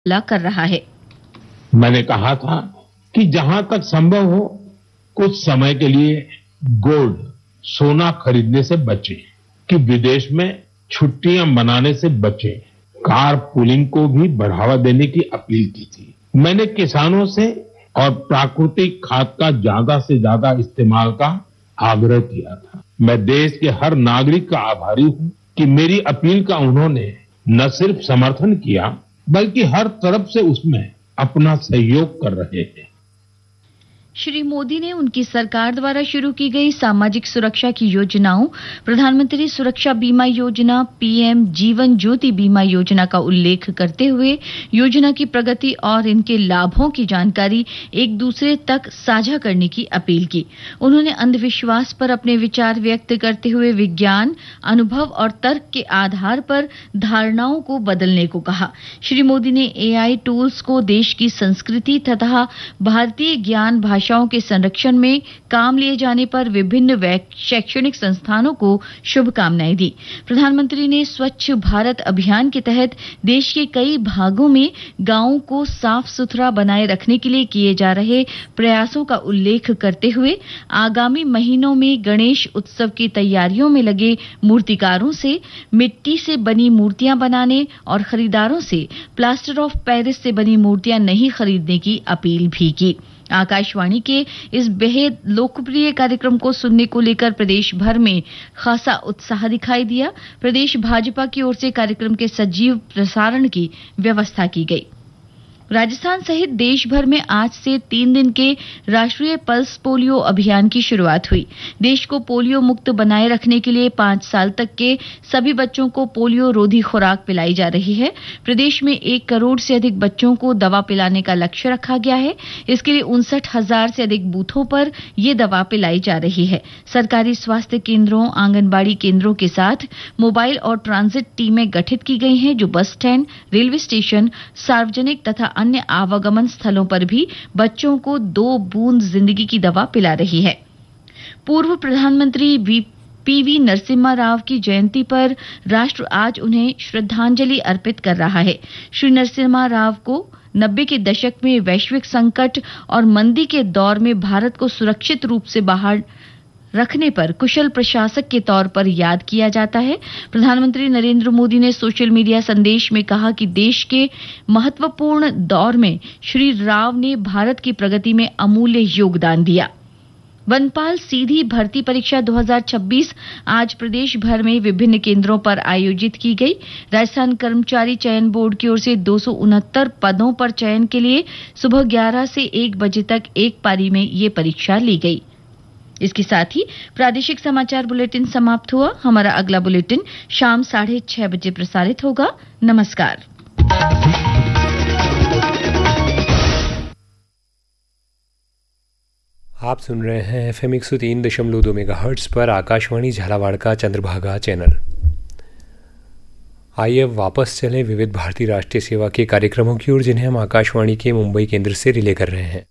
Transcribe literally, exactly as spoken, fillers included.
मुकाबला कर रहा है। मैंने कहा था कि जहां तक संभव हो कुछ समय के लिए गोल्ड सोना खरीदने से बचें, कि विदेश में छुट्टियां मनाने से बचें, कार पूलिंग को भी बढ़ावा देने की अपील की थी। मैंने किसानों से और प्राकृतिक खाद का ज्यादा से ज्यादा इस्तेमाल का आग्रह किया था। मैं देश के हर नागरिक का आभारी हूं कि मेरी अपील का उन्होंने न सिर्फ समर्थन किया बल्कि हर तरफ से उसमें अपना सहयोग कर रहे हैं। श्री मोदी ने उनकी सरकार द्वारा शुरू की गई सामाजिक सुरक्षा की योजनाओं, प्रधानमंत्री सुरक्षा बीमा योजना, पीएम जीवन ज्योति बीमा योजना का उल्लेख करते हुए योजना की प्रगति और इनके लाभों की जानकारी एक दूसरे तक साझा करने की अपील की। उन्होंने अंधविश्वास पर अपने विचार व्यक्त करते हुए विज्ञान, अनुभव और तर्क के आधार पर धारणाओं को बदलने को कहा। श्री मोदी ने एआई टूल्स को देश की संस्कृति तथा भारतीय ज्ञान भाषाओं के संरक्षण में काम लिए जाने पर विभिन्न शैक्षणिक संस्थानों को शुभकामनाएं दी। प्रधानमंत्री ने स्वच्छ भारत अभियान के तहत देश के कई भागों में गांवों को साफ सुथरा बनाए रखने के लिए किए जा रहे प्रयासों का उल्लेख करते हुए आगामी महीनों में गणेश उत्सव की तैयारियों में लगे मूर्तिकारों से मिट्टी से बनी मूर्तियां बनाने और खरीदारों से प्लास्टर ऑफ पेरिस से बनी मूर्तियां नहीं खरीदने की अपील भी की। आकाशवाणी के इस बेहद लोकप्रिय कार्यक्रम को सुनने को लेकर प्रदेश भर में खासा उत्साह दिखाई दिया। प्रदेश भाजपा की ओर से कार्यक्रम के सजीव प्रसारण की व्यवस्था की गई। राजस्थान सहित देश भर में आज से तीन दिन के राष्ट्रीय पल्स पोलियो अभियान की शुरुआत हुई। देश को पोलियो मुक्त बनाए रखने के लिए पांच साल तक के सभी बच्चों को पोलियो रोधी खुराक पिलाई जा रही है। प्रदेश में एक करोड़ से अधिक बच्चों को दवा पिलाने का लक्ष्य रखा गया है। इसके लिए उनसठ हजार से अधिक बूथों पर ये दवा पिलाई जा रही है। सरकारी स्वास्थ्य केंद्रों, आंगनबाड़ी केंद्रों के साथ मोबाइल और ट्रांजिट टीमें गठित की गई हैं, जो बस स्टैंड, रेलवे स्टेशन, सार्वजनिक तथा अन्य आवागमन स्थलों पर भी बच्चों को दो बूंद जिंदगी की दवा पिला रही है। पूर्व प्रधानमंत्री पीवी नरसिम्हा राव की जयंती पर राष्ट्र आज उन्हें श्रद्धांजलि अर्पित कर रहा है। श्री नरसिम्हा राव को नब्बे के दशक में वैश्विक संकट और मंदी के दौर में भारत को सुरक्षित रूप से बाहर रखने पर कुशल प्रशासक के तौर पर याद किया जाता है। प्रधानमंत्री नरेंद्र मोदी ने सोशल मीडिया संदेश में कहा कि देश के महत्वपूर्ण दौर में श्री राव ने भारत की प्रगति में अमूल्य योगदान दिया। वनपाल सीधी भर्ती परीक्षा दो हज़ार छब्बीस आज प्रदेश भर में विभिन्न केंद्रों पर आयोजित की गई। राजस्थान कर्मचारी चयन बोर्ड की ओर से दो सौ उनहत्तर पदों पर चयन के लिए सुबह ग्यारह से एक बजे तक एक पारी में ये परीक्षा ली गई। इसके साथ ही प्रादेशिक समाचार बुलेटिन समाप्त हुआ। हमारा अगला बुलेटिन शाम साढ़े छह बजे प्रसारित होगा। नमस्कार। आप सुन रहे हैं एफ एम एक सौ तीन दशमलव दो मेगाहर्ट्ज पर आकाशवाणी झालावाड़ का चंद्रभागा चैनल। आइए अब वापस चलें विविध भारती राष्ट्रीय सेवा के कार्यक्रमों की ओर, जिन्हें हम आकाशवाणी के मुंबई केंद्र से रिले कर रहे हैं।